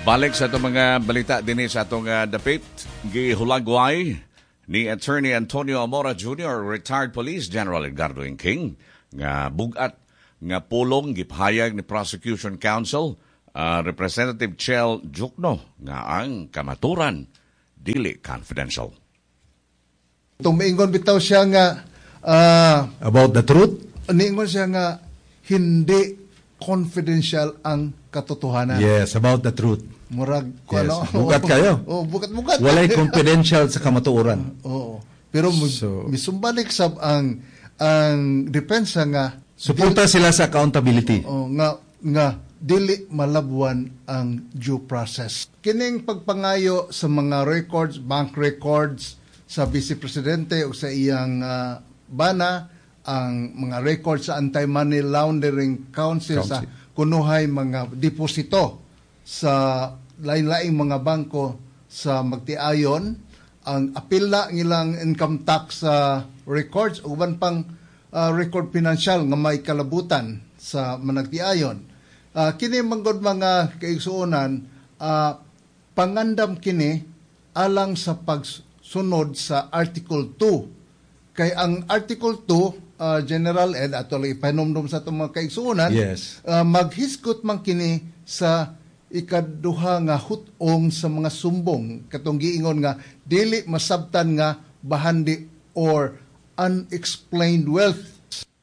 Balik sa itong mga balita din sa itong dapit, gihulagway ni Attorney Antonio Amora Jr., retired Police General Edgardo King, nga bugat nga pulong gipahayag ni Prosecution Counsel, Representative Chel Jukno, nga ang kamaturan dili confidential. Tumingon bitaw siya nga about the truth. Niingon siya nga hindi confidential ang katotohanan. Yes, about the truth. Murag yes. Bugat kayo. Bugat. Walay confidential sa kamatuoran. Oo. Pero misumbalik sab ang depensa nga suporta sila sa accountability. Nga dili malabwan ang due process. Kining pagpangayo sa mga records, bank records sa Vice Presidente o sa iyang bana, ang mga records sa Anti-Money Laundering Council sa kunuhay mga deposito sa lain-laing mga bangko sa magtiayon, ang apila ngilang income tax records uban pang record financial nga may kalabutan sa managtiayon. Kini manggod mga kaigsuonan, pangandam kini alang sa pagsunod sa Article 2. Kay ang Article 2, General Ed, atuloy ipahinomdom sa itong mga kaigsuonan, yes. Maghisgot man kini sa ikaduha nga hutong sa mga sumbong. Katong giingon nga, dili masabtan nga bahandi or unexplained wealth.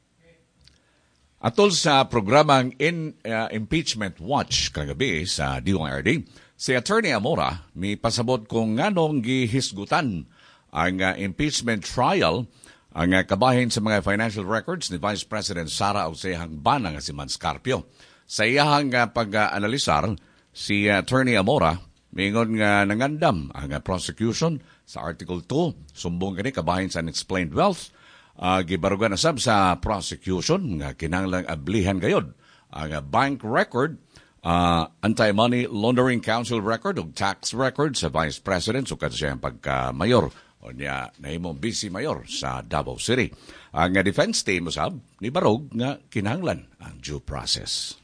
Atol sa programang Impeachment Watch kagabi sa DORD, si Attorney Amora may pasabot kung nganong gihisgutan ang impeachment trial ang kabahin sa mga financial records ni Vice President Sara Osehang Bana nga si Manscarpio. Sa iyahang pag-analisar, si Attorney Amora mingon nga nangandam ang prosecution sa Article 2, sumbong kini kabahin sa unexplained wealth. Gibarugan na sab sa prosecution nga kinahanglang ablihan gayod ang bank record, Anti-Money Laundering Council record ug tax record sa Vice President sukad siya ang pagka-mayor o niya nahimong vice mayor sa Davao City. Ang defense team usab ni barog nga kinahanglan ang due process.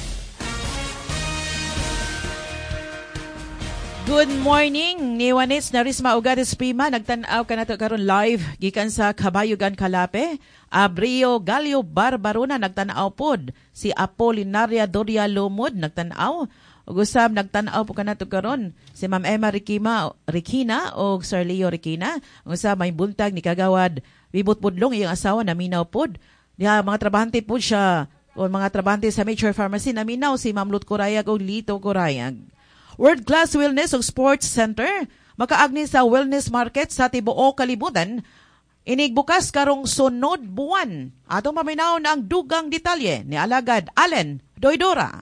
Good morning, ni Juanes Narisma Ugades Prima. Nagtanaw ka na to karon live gikan sa Kabayugan Kalape. Abrio Galio Barbarona nagtanaw pod. Si Apolinaria Doria Lumod nagtanaw. Ug usab nagtanaw po ka na to karon si Ma'am Emma Rikina o Sir Leo Rikina. Ang usab may buntag ni Kagawad Bibot Pudlong iyang asawa naminaw pod. Diha mga trabahante pod siya o mga trabahante sa Major Pharmacy naminaw si Ma'am Lut Corayag o Lito Corayag. World Class Wellness ug Sports Center makaagni sa Wellness Market sa tibuok kalibutan. Inigbukas karong sunod buwan. Atong maminaw na ang dugang detalye ni Alagad Allen Doydora.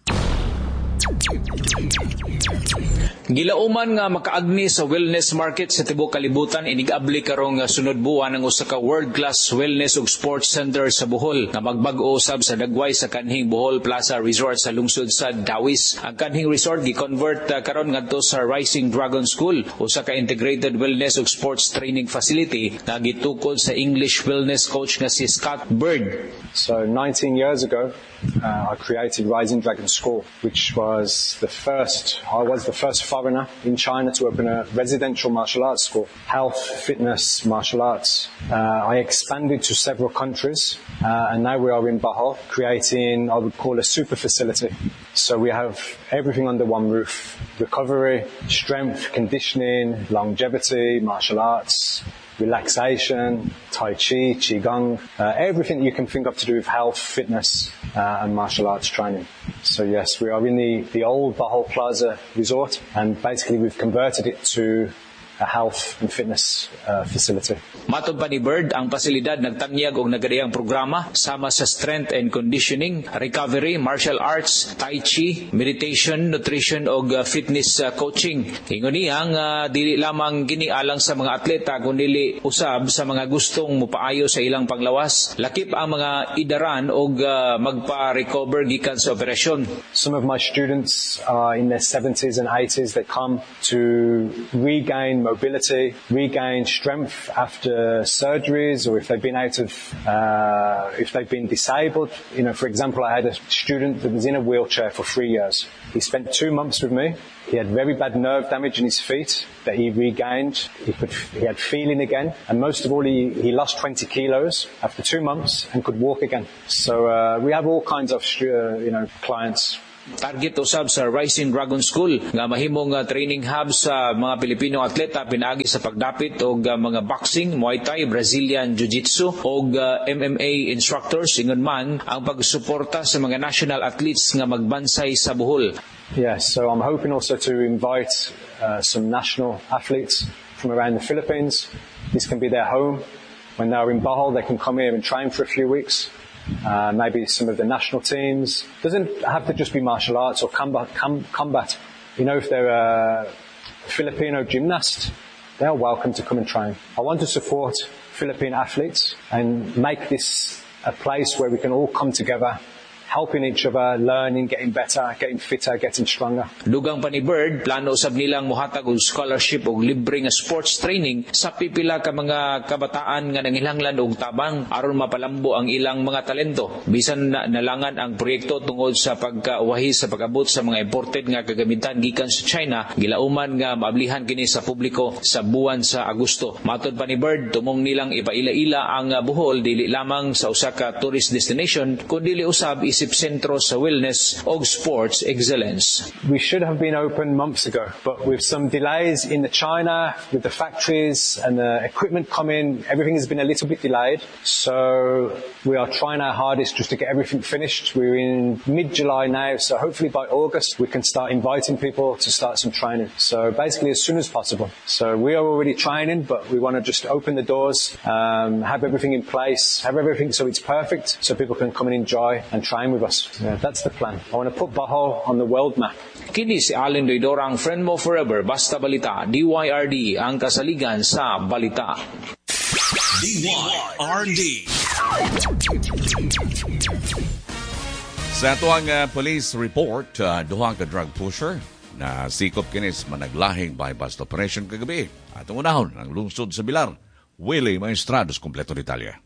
Gilauman nga makaagni sa wellness market sa tibuok kalibutan inigabli karong sunod buwan ang usa ka world-class wellness ug sports center sa Bohol nga magbag-o usab sa dagway sa kanhing Bohol Plaza Resort sa lungsod sa Dawis. Ang kanhing resort gi-convert karon ngadto sa Rising Dragon School, usa ka integrated wellness ug sports training facility nga gitukod sa English wellness coach nga si Scott Bird. So 19 years ago, I created Rising Dragon School, which was the first foreigner in China to open a residential martial arts school, health, fitness, martial arts. I expanded to several countries, and now we are in Bohol, creating, I would call, a super facility. So we have everything under one roof: recovery, strength, conditioning, longevity, martial arts, relaxation, Tai Chi, Qigong, everything you can think of to do with health, fitness, and martial arts training. So yes, we are in the old Bohol Plaza Resort, and basically we've converted it to a health and fitness facility. Matod pa ni Bird, ang pasilidad nagtanyag og nagadayang programa sama sa strength and conditioning, recovery, martial arts, tai chi, meditation, nutrition og fitness coaching. Ingon niya nga dili lamang gini alang sa mga atleta kundi usab sa mga gustong mupaayo sa ilang panglawas. Lakip ang mga idaran og magpa-recover gikan sa operasyon. Some of my students are in their 70s and 80s. They come to regain mobility, regain strength after surgeries, or if they've been if they've been disabled. For example, I had a student that was in a wheelchair for 3 years. He spent 2 months with me. He had very bad nerve damage in his feet that he regained. He had feeling again. And most of all, he lost 20 kilos after 2 months and could walk again. So we have all kinds of clients. Target usab sa Rising Dragon School nga mahimong training hub sa mga Pilipino atleta pinaagi sa pagdapit og mga boxing, Muay Thai, Brazilian Jiu-Jitsu og MMA instructors ingon man ang pagsuporta sa mga national athletes nga magbansay sa Bohol. Yes, so I'm hoping also to invite some national athletes from around the Philippines. This can be their home. When they're in Bohol, they can come here and train for a few weeks. Maybe some of the national teams. Doesn't have to just be martial arts or combat. If they're a Filipino gymnast, they're welcome to come and train. I want to support Philippine athletes and make this a place where we can all come together, helping each other, learning, getting better, getting fitter, getting stronger. Dugang pa ni Bird, plano usab nilang mohatag og scholarship og libre nga sports training sa pipila ka mga kabataan nga nangilanglan og tabang aron mapalambo ang ilang mga talento. Bisan nalangan ang proyekto tungod sa pagkauwahi sa pag-abot sa mga imported nga kagamitan gikan sa China, gilauman nga maablihan kini sa publiko sa buwan sa Agosto. Matod pa ni Bird, tumong nilang ipaila-ila ang Bohol dili lamang sa usa ka tourist destination kundi usab isip sentro sa wellness og sports excellence. We should have been open months ago, but with some delays in China, with the factories and the equipment coming, everything has been a little bit delayed. So we are trying our hardest just to get everything finished. We're in mid-July now, so hopefully by August we can start inviting people to start some training. So basically as soon as possible. So we are already training, but we want to just open the doors, have everything in place, have everything so it's perfect, so people can come and enjoy and train with us. Yeah, that's the plan. I want to put Bohol on the world map. Kini si Allen Doidorang, Friend Mo Forever, Basta Balita, DYRD, ang kasaligan sa balita. DYRD. Sa tuwang police report, duhang ka drug pusher na sikop kinis managlahing bypass operation kagabi. At unahon ang lungsod sa Bilar, Willie Maestrados, kompleto detalye.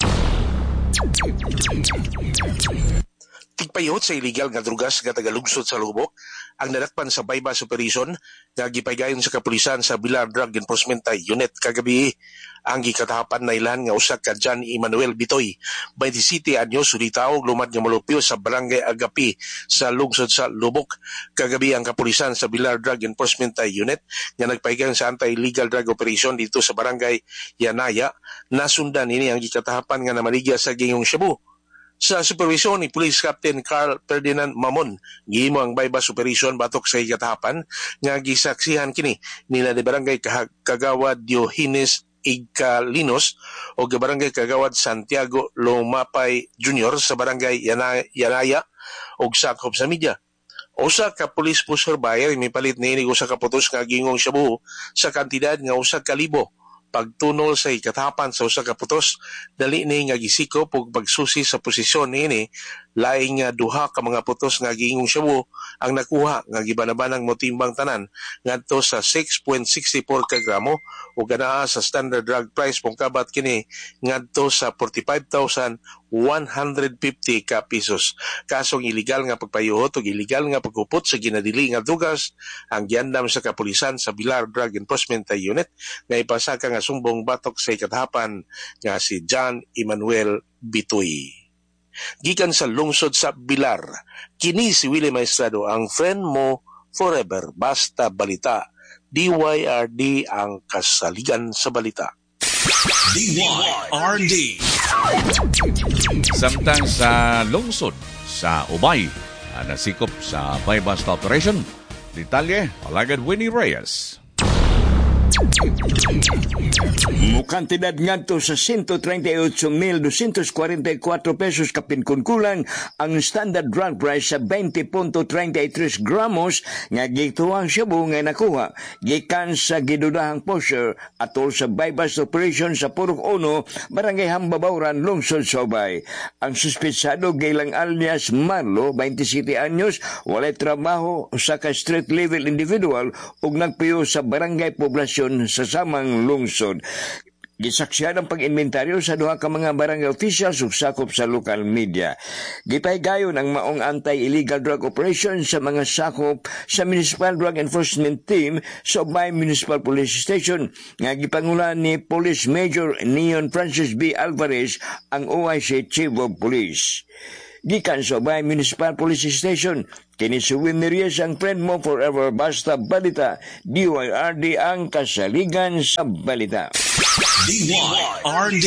Tigpayot sa illegal nga drugas nga tagalungsod sa Lubok ang nadakpan sa bypass operation nga gipaygayon sa kapulisan sa Bilar Drug Enforcement Unit kagabi. Ang gikatahapan na ilan nga usa ka John Emmanuel Bitoy, 27 anyos, sulitaw lumad nga molupyo sa Barangay Agapi sa lungsod sa Lubok. Kagabi ang kapulisan sa Bilar Drug Enforcement Unit nga nagpaygayon sa anti-illegal drug operation dito sa Barangay Yanaya, nasundan ini ang gikatahapan nga namaligya sa Gingong Shabu. Sa supervision ni Police Captain Carl Ferdinand Mamon, gihimo ang bypass operation batok sa ikatahapan nga gisaksihan kini nila ni Barangay Kagawad Diogenes Igkalinos o Barangay Kagawad Santiago Lumapay Jr. sa Barangay Yanaya o sakop sa media. Usa ka police pusher buyer mipalit ni usa ka putos nga Gingong Shabu sa kantidad nga 1,000 pagtunol sa ikatahapan sa usa ka putos, dali ni nga gisikop ug pagsusi sa posisyon niini, laing nga duha ka mga putos nga Gingong Shabu ang nakuha nga gibanabanang motimbang tanan ngadto sa 6.64 ka gramo ug ganaa sa standard drug price pungkabat kini ngadto sa 45,150 ka pesos. Kasong illegal nga pagpayuhot ug illegal nga pagkupot sa ginadili nga drugas ang giandam sa kapulisan sa Bilar Drug Enforcement Unit nga ipasaka nga sumbong batok sa ikatahapan nga si John Emmanuel Bitoy. Gikan sa lungsod sa Bilar, kini si Willie Maestrado, ang Friend Mo Forever, Basta Balita. DYRD, ang kasaligan sa balita. DYRD. Samtang sa lungsod sa Ubay, nasikop sa bypass operation. Detalye, Alagad Winnie Reyes. Mukantidad ngadto sa 138,244 pesos kapinkunkulang ang standard drug price sa 20.33 gramos nga gituang shabu nga nakuha gikan sa gidudahang pusher atol sa bypass operation sa Purok 1, Barangay Hambabauran, lungsod sa Ubay. Ang suspetsado gilang alias Marlo, 27 anyos, walay trabaho sa ka street level individual ug nagpuyo sa Barangay Poblasyon Transportation sa samang lungsod. Gisaksihan ang pag-inventaryo sa duha ka mga barangay officials ug sakop sa local media. Gipaygayon ang maong anti-illegal drug operation sa mga sakop sa Municipal Drug Enforcement Team sa Ubay Municipal Police Station nga gipangulan ni Police Major Neon Francis B. Alvarez, ang OIC Chief of Police. Gikan sa Ubay Municipal Police Station, kini si Winneries ang friend mo forever basta balita. DYRD ang kasaligan sa balita. DYRD.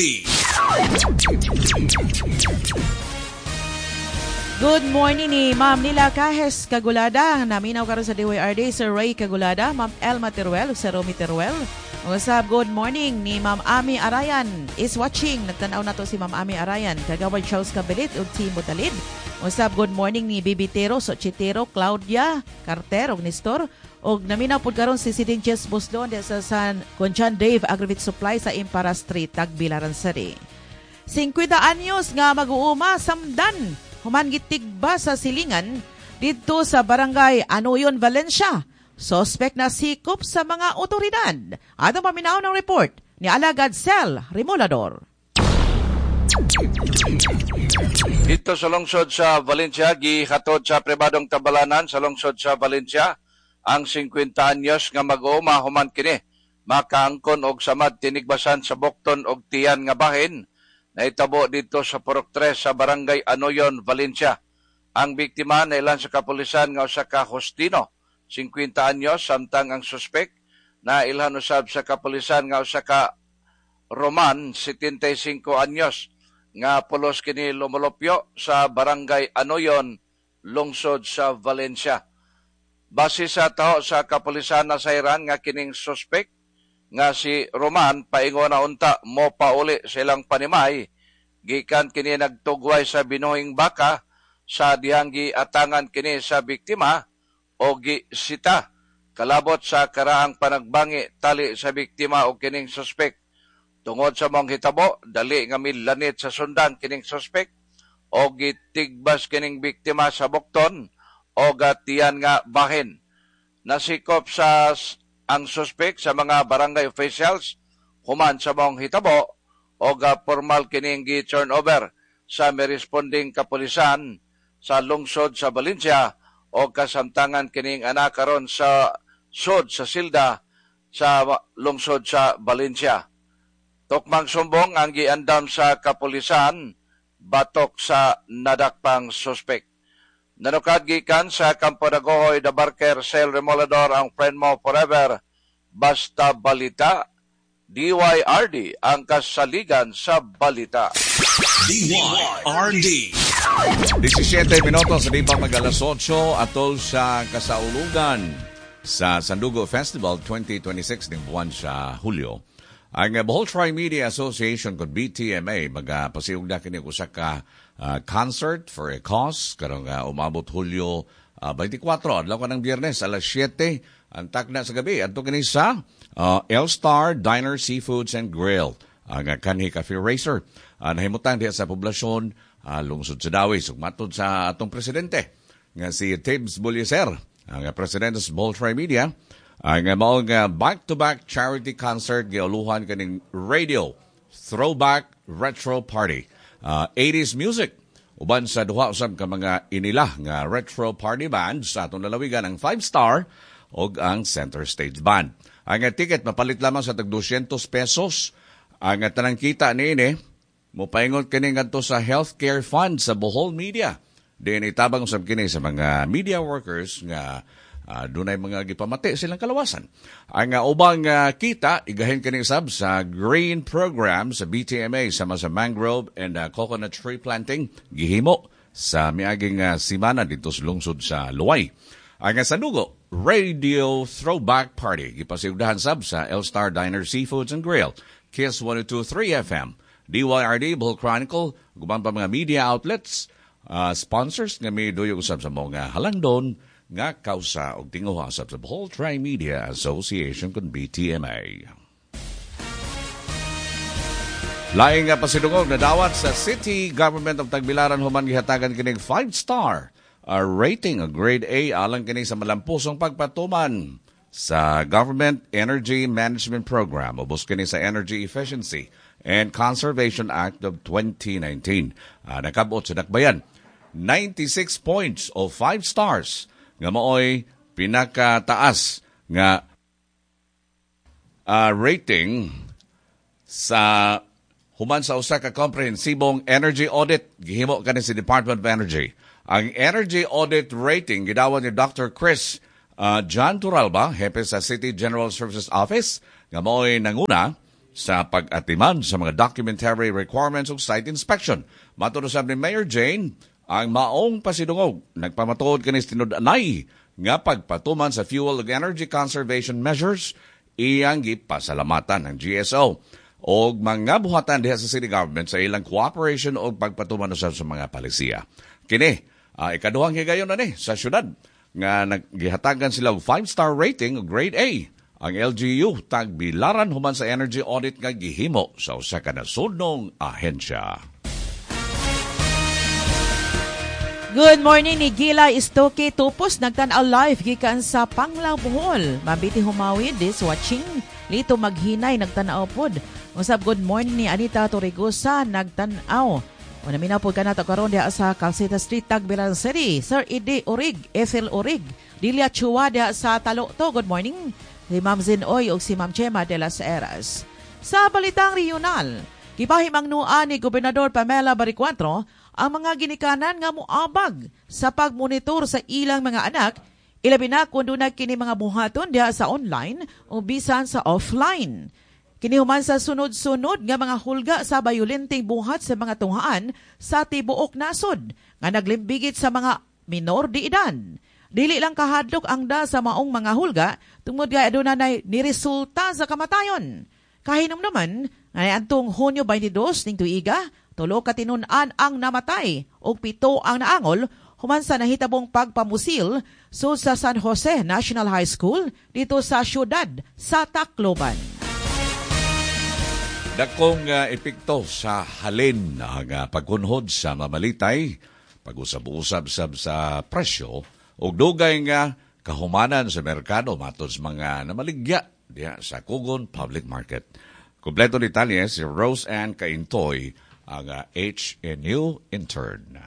Good morning ni Ma'am Nila Cajes Kagulada. Naminaw karon sa DYRD Sir Ray Kagulada, Ma'am Elma Teruel ug Sir Romy Teruel. What's up? Good morning ni Ma'am Ami Arayan is watching. Nagtanaw na to si Ma'am Ami Arayan. Kagawad Charles Cabelit ug Team Butalid. What's up? Good morning ni Bibitero, Sochitero, Claudia, Carter ug Nestor. Og naminaw pud karon si Siding Jess Buslon sa San Conchan Dave Agrivet Supply sa Impara Street, Tagbilaran City. 50 anyos nga mag-uuma samdan human gitigba sa silingan didto sa barangay Anoyon, Valencia. Suspect na sikop sa mga otoridad. Atong paminaw ng report ni Alagad Cel Remolador. Dito sa lungsod sa Valencia, gihatod sa pribadong tabalanan sa lungsod sa Valencia, ang 50 anyos nga mag-uuma human kini makaangkon og samad tinigbasan sa Bukton og Tiyan nga bahin na itabo dito sa Purok 3 sa barangay Anoyon, Valencia. Ang biktima na ilan sa kapulisan nga usa ka Justino, 50 anyos, samtang ang suspek na ilhan usab sa kapulisan nga usa ka Roman, 75 anyos, nga pulos kini lumulupyo sa barangay Anoyon, lungsod sa Valencia. Base sa taho sa kapulisan na sayran nga kining suspek nga si Roman paingon na unta mo pauli silang panimay gikan kini nagtugway sa binuhing baka sa dihang giatangan kini sa biktima o gisita kalabot sa karaang panagbangi tali sa biktima o kining suspek. Tungod sa mong hitabo, dali nga milanit sa sundan kining suspek o gitigbas kining biktima sa Bukton o gatiyan nga bahin. Nasikop sa ang suspek sa mga barangay officials human sa mong hitabo o formal kining gi-turnover sa may responding kapulisan sa lungsod sa Valencia o kasamtangan kining anak karon sa sud sa Silda sa lungsod sa Valencia. Tukmang sumbong ang giandam sa kapulisan batok sa nadakpang suspek. Nanukad gikan sa Campo Dagohoy, The Barker, Sel Remolador, ang friend mo forever, basta balita, DYRD, ang kasaligan sa balita. DYRD. 17 minutos, di pa mag-alas 8, atol sa kasaulugan sa Sandugo Festival 2026 ng buwan sa Hulyo. Ang Bohol Tri-Media Association kung BTMA magpasiugda kini usa ka concert for a cause karong umabot Hulyo 24 adlaw kanang Biyernes alas 7 ang takna sa gabi adto kini sa L-Star Diner Seafoods and Grill ang kanhi cafe racer nahimutan diha sa poblasyon lungsod sa Dawis ug matod sa atong presidente nga si Tibbs Bulyeser ang presidente sa Bohol Tri-Media. Ang maong back-to-back charity concert giuluhan kaning radio throwback retro party 80s music uban sa duha usab ka mga inila nga retro party band sa atong lalawigan ang 5-star ug ang center stage band. Ang ticket mapalit lamang sa tag 200 pesos. Ang tanang kita niini mopaingon kini ngadto sa healthcare fund sa Bohol Media. Din itabang usab kini sa mga media workers nga dunay mga gipamati silang kalawasan. Ang ubang kita, igahin kini sab sa green program sa BTMA sama sa mangrove and coconut tree planting gihimo sa miaging simana dito sa lungsod sa Luway. Ang Sandugo Radio Throwback Party gipasiugdahan sab sa L-Star Diner Seafoods and Grill, Kiss 102.3 FM, DYRD, Bohol Chronicle, guban pa mga media outlets, sponsors nga may duyog usab sa mga halandon nga kausa og tinguha sa Bohol Tri-Media Association kun BTMA. Laing nga pasidungog na dawat sa City Government of Tagbilaran human gihatagan kining 5-star rating, a grade A alang kini sa malampusong pagpatuman sa Government Energy Management Program o buskin sa Energy Efficiency and Conservation Act of 2019. Nakabot sa dakbayan 96 points o 5 stars nga maoy pinakataas nga rating sa human sa usa ka komprehensibong energy audit gihimo kani sa Department of Energy. Ang energy audit rating gidawat ni Dr. Chris John Turalba, hepe sa City General Services Office, nga mao'y nanguna sa pag-atiman sa mga documentary requirements of site inspection. Matulosab ni Mayor Jane, ang maong pasidungog nagpamatuod kani tinud-anay nga pagpatuman sa fuel ug energy conservation measures iyang gipasalamatan ng GSO o mga buhatan diha sa city government sa ilang cooperation o pagpatuman sa mga palisiya. Kini, ikaduhang higayon na ni sa syudad nga naggihatagan sila og 5-star rating o grade A. Ang LGU tagbilaran human sa energy audit nga gihimo sa usa ka nasudnong ahensya. Good morning ni Gila Istoke Tupos nagtan-aw live gikan sa Panglao Bohol. Mabiti humawid is watching Lito Maghinay nagtan-aw pod. Usab good morning ni Anita Torregosa nagtan-aw. Una minaw po kanato karon diha sa Calcita Street, Tagbilaran City. Sir Ede Orig, Ethel Orig, Dilia Chua diha sa Talokto. Good morning. Si Ma'am Zinoy o si Ma'am Chema de las Heras. Sa balitang regional, gipahimangnuan ni Gobernador Pamela Baricuatro ang mga ginikanan nga moabag sa pagmonitor sa ilang mga anak, ilabi na kung doon na kini mga buhaton diha sa online o bisan sa offline. Kinihuman sa sunod-sunod nga mga hulga sa bayulenting buhat sa mga tunghaan sa tibuok nasod nga naglimbigit sa mga minor di edad. Dili lang kahadlok ang da sa maong mga hulga tungod nga aduna nay niresulta sa kamatayon. Kahinom naman ay antong Hunyo 22 ning tuiga, 3 ka tinun-an ang namatay ug 7 ang naangol human sa nahitabong pagpamusil sa San Jose National High School dito sa syudad sa Tacloban. Dakong epekto sa halin ang pagkunhod sa mamalitay, pag-usab-usab sa presyo, o dugay nga kahumanan sa merkado matos mga namaligya diya sa Kugon Public Market. Kompleto detalye si Rose Ann Caintoy, ang HNU intern.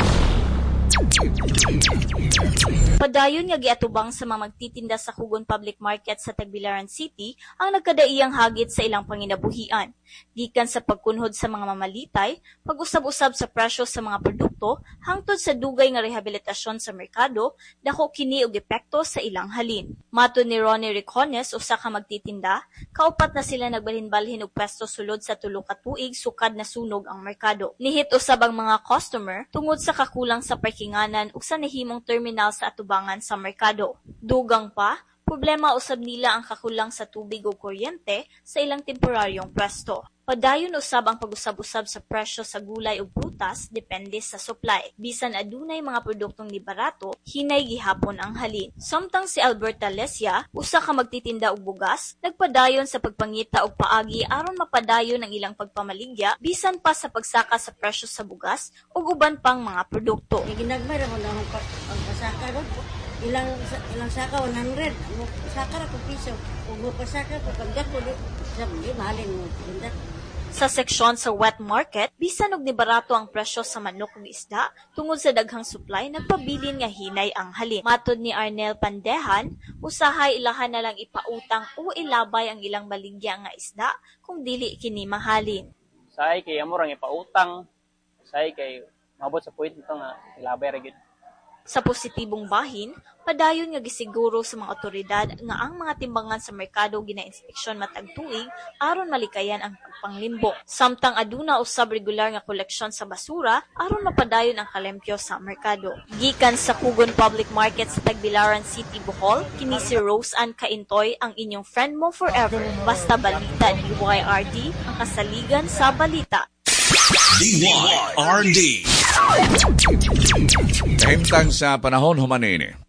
Padayon nga giatubang sa mga magtitinda sa Kugon Public Market sa Tagbilaran City ang nagkadaiyang hagit sa ilang panginabuhian. Gikan sa pagkunhod sa mga mamalitay, pag-usab-usab sa presyo sa mga produkto, hangtod sa dugay nga rehabilitasyon sa merkado, dako kini og epekto sa ilang halin. Matud ni Ronnie Ricones, usa ka magtitinda, kaupat na sila nagbalhin-balhin og pwesto sulod sa 3 ka tuig sukad na sunog ang merkado. Nihit usab ang mga customer tungod sa kakulang sa parkinganan ug sa nahimong terminal sa atubangan sa merkado. Dugang pa, problema usab nila ang kakulang sa tubig o kuryente sa ilang temporaryong pwesto. Padayon usab ang pag-usab-usab sa presyo sa gulay ug prutas depende sa supply. Bisan adunay mga produktong ni barato, hinay gihapon ang halin. Samtang si Alberta Lesia, usa ka magtitinda og bugas, nagpadayon sa pagpangita og paagi aron mapadayon ang ilang pagpamaligya bisan pa sa pagsaka sa presyo sa bugas ug uban pang mga produkto. Ginagmay ra mo na ang pasaka ron. Ilang saka 100, mo saka ra ko piso. Ug mo pasaka ko paggat ko di mahalin mo. Sa seksyon sa wet market, bisan og nibarato ang presyo sa manok ug isda, tungod sa daghang supply, nagpabilin nga hinay ang halin. Matod ni Arnel Pandehan, usahay ilahan na lang ipautang o ilabay ang ilang baligya nga isda kung dili kini mahalin. Say kay amo rang ipautang, say kay mabot sa point nito nga ilabay ra gyud. Sa positibong bahin, padayon nga gisiguro sa mga otoridad nga ang mga timbangan sa merkado gina-inspeksyon matag tuig aron malikayan ang pagpanglimbong. Samtang aduna usab regular nga koleksyon sa basura aron mapadayon ang kalempyo sa merkado. Gikan sa Kugon Public Market sa Tagbilaran City, Bohol, kini si Rose Ann Caintoy ang inyong friend mo forever. Basta balita DYRD, ang kasaligan sa balita. DYRD. Kahimtang sa panahon humanini.